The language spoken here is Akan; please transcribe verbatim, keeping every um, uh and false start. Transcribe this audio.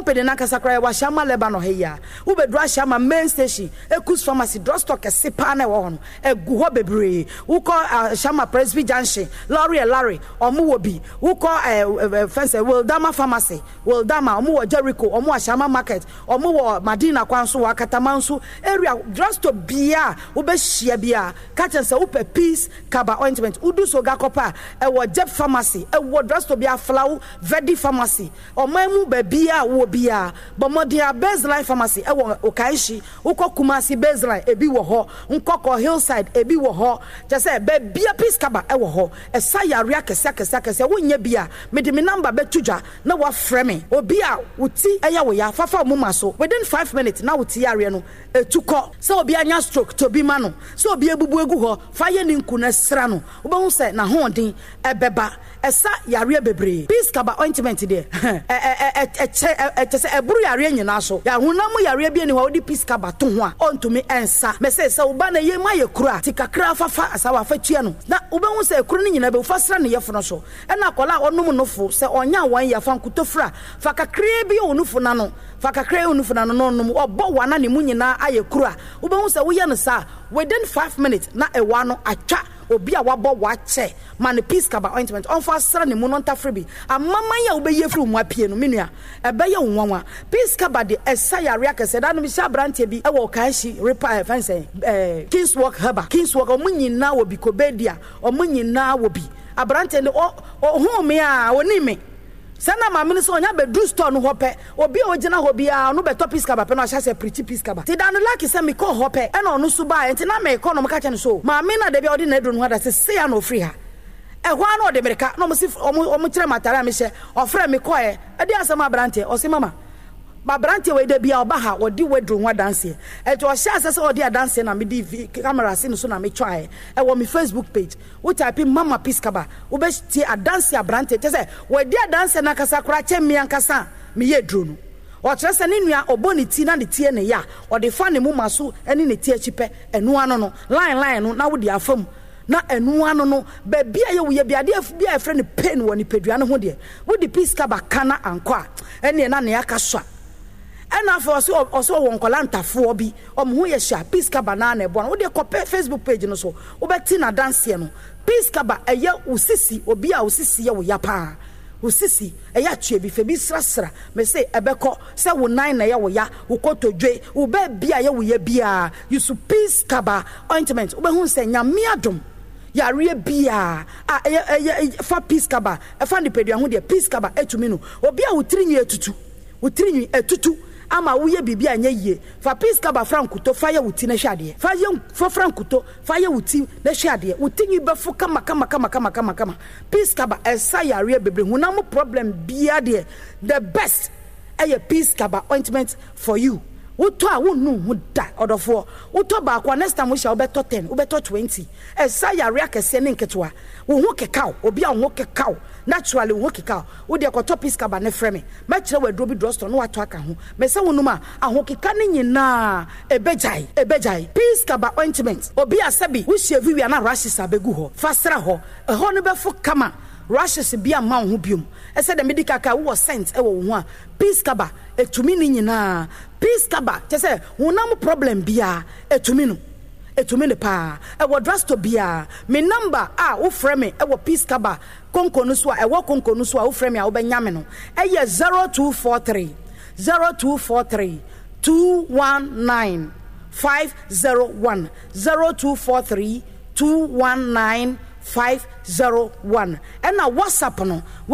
company na kasakra wa Shama Lebanon heya wo bedra Shama main station Ekus pharmacy drugstore kese pa na wo no egu ho bebre wo call Shama Presby Junction Larry Larry omo wo bi wo call fence Wildama pharmacy Wildama omo wo Jericho omo wa Shama market omo wo Madina kwanso wa Katamanso area drugstore bia wo be hia bia ka chen se wo pe peace kaba ointment udu so ga kopa e wo Jeb pharmacy e wo drugstore bia flow Vedi pharmacy omamu be bia wo bia bomodia baseline pharmacy e wo okaishi ukọ Kumasi baseline ebi wo ho nkọkọ hillside ebi wo ho je say be bia peace kaba e wo ho e sayare akese akese akese wo nya bia me de me number betudwa na wa frame obi a wuti eya wo ya fafa mu maso within five minutes na wuti yare no etukọ se obi anya stroke to bi ma no se obi ebubu egu ho fa ye ni nku na sra no wo be hu se na hoden ebeba esa yare bebre peace kaba ointment de eh eh eh eh say eburu yare nyina so ya hunamu yare bi ni ho di peace kaba to ho a ontumi ensa me say se uba na ye ma ye kura tikakra fafa asawa fatua no na ube hu se kuru ni nyina be fasra ne yefo no so e na kola onum no fo se onya wan ya fa nkutofra fa kakra bi onufo na no fa kakra onufo na no no num obo wana ne mu nyina aye kura ube hu se wo ye no sa within five minutes na e wa no atwa obi a wabo wache man peace kaba ointment on fa sra ne mu no ntafre bi amama ya obeye fru mu apie no menua ebe ye wonwa peace kaba de esa yare akese da no bi sha brante bi e wo kan shi repair fence eh Kings Walk haba Kings Walk omunyina wo bi kobedia omunyina wo bi abrante ne o hu me a woni me sana ma mini so onya be do store no hope obi o gina ho bia no be top peace kaba pe no ahya se pretty peace kaba ti dan like se me call hope e no no so ba enti na me call no ka che no so ma me na de bia odi na do no hada se se ya no free ha e ho na ode mereka no mo si o mo kire matara me hye ofre me call e e di asema brante o si mama ba brante we de bia oba ha odi wedro ho dance e to hye asese odi dance na me di camera si no so na me try e wo me Facebook page wo type mama peace kaba wo be ti a dance a brante te say we di dance na kasa kura che me ankasa me ye dro no o kire se ne nua oboni ti na ne tie ne ya o de fa ne mu maso ene ne tie chipe enu ano no line line no na wo di afam na enu ano no ba bia ye wo ye bia de bia e friend pain woni pedua no ho de wo di peace kaba kana anko ene na ne aka so ena for so also won kolantafo bi omho ye sha peace kaba na na ebo no de ko Facebook page no so wo beti na dance no peace kaba eye usisi obi a usisi ye wo ya pa usisi eye atwe bi fe bi srasra me say ebeko se wo nine na ye wo ya wo kotodwe wo ba bia ye wo ya bia you su peace kaba ointment wo be hu se nyame adom yare bia a fa peace kaba e fa ni pedua ho de peace kaba etumi no obi a wo tirinwi etutu wo tirinwi etutu ama wo ye bibia anya yie fa peace kaba frankuto fa ye wuti na hwade fa ye fa frankuto fa ye wuti na hwade wutinyi befo kama kama kama kama kama kama peace kaba esa yare bebre hunam problem bia de the best eye peace kaba ointment for you Uto a wonu hu da odofo uto ba kwa next time we shall beto ten we beto twenty esa yare akese ne nketewa wo hu kekao obi a wo kekao naturally wo kekao wo de ko peace kaba ne frame ma kire we drobi drugstore no wato aka ho me se wonu ma ahokeka ne nyina ebejai ebejai peace kaba ointment obi asabi wo shevi wi na rashes abegu ho fasra ho e ho no befo kama rashes bia ma ho biom e se de medical ka wo scent e wo ho a peace kaba etumi ni nyina peace kaba te se hunam problem bia etumi no etumi ne pa e wo drugstore bia me number a wo frame me e wo peace kaba konko no so a e wo konko no so a wo frame me a wo benya me no e ye zero two four three zero two four three two one nine five zero one zero two four three two one nine five zero one and na WhatsApp no